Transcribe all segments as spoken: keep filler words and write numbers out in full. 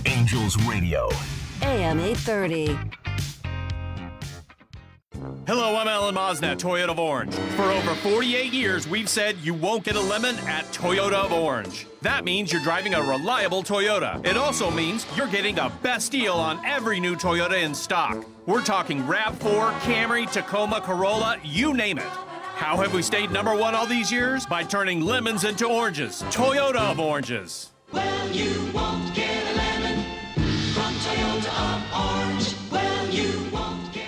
Angels Radio. A M eight thirty. Hello, I'm Alan Mosnett, Toyota of Orange. For over forty-eight years, we've said you won't get a lemon at Toyota of Orange. That means you're driving a reliable Toyota. It also means you're getting the best deal on every new Toyota in stock. We're talking RAV four, Camry, Tacoma, Corolla, you name it. How have we stayed number one all these years? By turning lemons into oranges. Toyota of Oranges. Well, you won't get a lemon from Toyota of Orange. Well, you won't get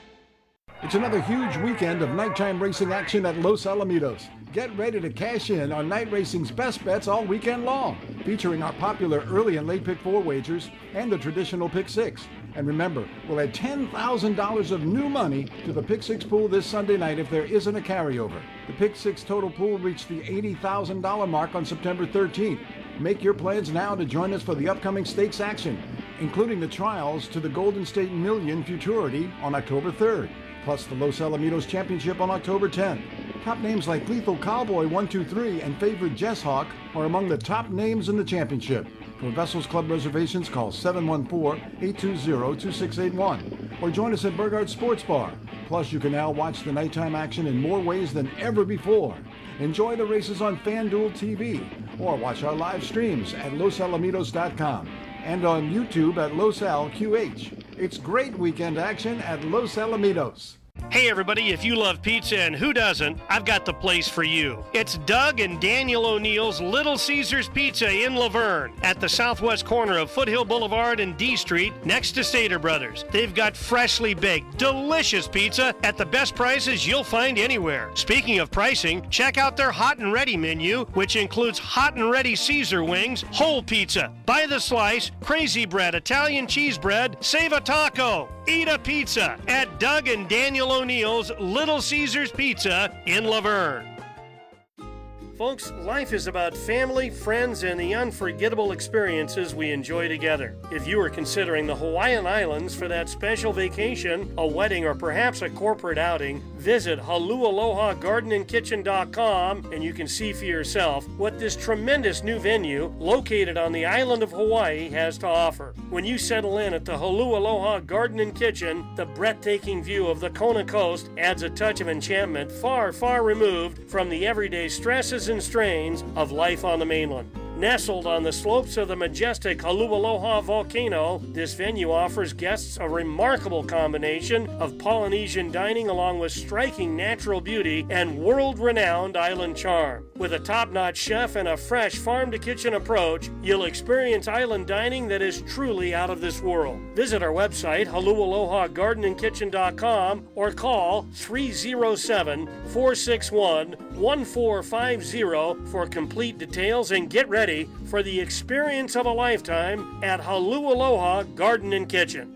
a... It's another huge weekend of nighttime racing action at Los Alamitos. Get ready to cash in on night racing's best bets all weekend long, featuring our popular early and late pick four wagers and the traditional pick six. And remember, we'll add ten thousand dollars of new money to the pick six pool this Sunday night if there isn't a carryover. The pick six total pool reached the eighty thousand dollars mark on September thirteenth. Make your plans now to join us for the upcoming stakes action, including the trials to the Golden State Million Futurity on October third, plus the Los Alamitos Championship on October tenth. Top names like Lethal Cowboy one two three and Favorite Jess Hawk are among the top names in the championship. For Vessels Club reservations, call seven one four, eight two zero, two six eight one or join us at Burgard Sports Bar. Plus, you can now watch the nighttime action in more ways than ever before. Enjoy the races on FanDuel T V or watch our live streams at los alamitos dot com and on YouTube at Los Al Q H. It's great weekend action at Los Alamitos. Hey everybody, if you love pizza, and who doesn't, I've got the place for you. It's Doug and Daniel O'Neill's Little Caesars Pizza in Laverne at the southwest corner of Foothill Boulevard and D Street next to Stater Brothers. They've got freshly baked, delicious pizza at the best prices you'll find anywhere. Speaking of pricing, check out their hot and ready menu, which includes hot and ready Caesar wings, whole pizza, by the slice, crazy bread, Italian cheese bread, save a taco, eat a pizza at Doug and Daniel O'Neill's Little Caesars Pizza in Laverne. Folks, life is about family, friends, and the unforgettable experiences we enjoy together. If you are considering the Hawaiian Islands for that special vacation, a wedding, or perhaps a corporate outing, visit Halu Aloha Garden and Kitchen dot com and you can see for yourself what this tremendous new venue located on the island of Hawaii has to offer. When you settle in at the Halu Aloha Garden and Kitchen, the breathtaking view of the Kona coast adds a touch of enchantment far, far removed from the everyday stresses and strains of life on the mainland. Nestled on the slopes of the majestic Halu Aloha volcano, this venue offers guests a remarkable combination of Polynesian dining along with striking natural beauty and world-renowned island charm. With a top-notch chef and a fresh farm-to-kitchen approach, you'll experience island dining that is truly out of this world. Visit our website, Halu Aloha Garden and Kitchen dot com, or call three oh seven, four six one, one four five zero for complete details and get ready for the experience of a lifetime at Halu Aloha Garden and Kitchen.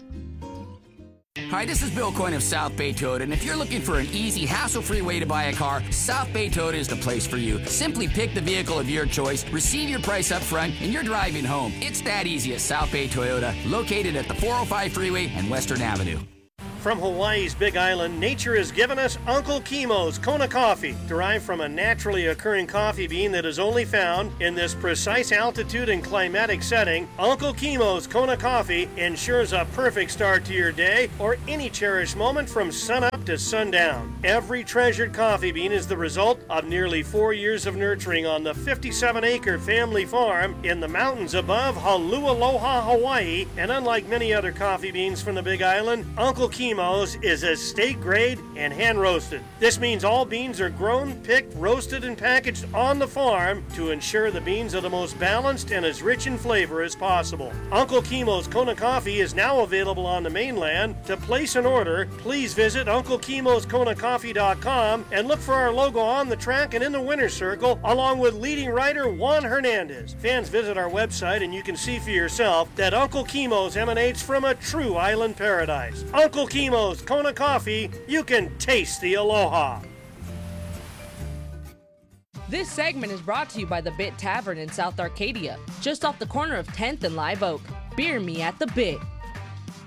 Hi, this is Bill Coyne of South Bay Toyota, and if you're looking for an easy, hassle-free way to buy a car, South Bay Toyota is the place for you. Simply pick the vehicle of your choice, receive your price up front, and you're driving home. It's that easy at South Bay Toyota, located at the four oh five freeway and Western Avenue. From Hawaii's Big Island, nature has given us Uncle Kimo's Kona coffee, derived from a naturally occurring coffee bean that is only found in this precise altitude and climatic setting. Uncle Kimo's Kona coffee ensures a perfect start to your day or any cherished moment from sunup to sundown. Every treasured coffee bean is the result of nearly four years of nurturing on the fifty-seven acre family farm in the mountains above Halu Aloha, Hawaii, and unlike many other coffee beans from the Big Island, Uncle Kimo's is estate grade and hand roasted. This means all beans are grown, picked, roasted, and packaged on the farm to ensure the beans are the most balanced and as rich in flavor as possible. Uncle Kimo's Kona coffee is now available on the mainland. To place an order, please visit Uncle Kimo's Kona Coffee dot com and look for our logo on the track and in the winner's circle, along with leading writer Juan Hernandez. Fans, visit our website and you can see for yourself that Uncle Kimo's emanates from a true island paradise. Uncle Kimo's Kona Coffee, you can taste the aloha. This segment is brought to you by the Bit Tavern in South Arcadia, just off the corner of tenth and Live Oak. Beer me at the Bit.